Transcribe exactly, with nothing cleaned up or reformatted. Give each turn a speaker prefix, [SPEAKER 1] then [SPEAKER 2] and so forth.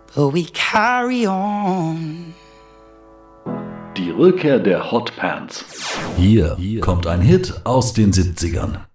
[SPEAKER 1] but we carry on.
[SPEAKER 2] Die Rückkehr der Hot Pants.
[SPEAKER 3] Hier kommt ein Hit aus den siebzigern.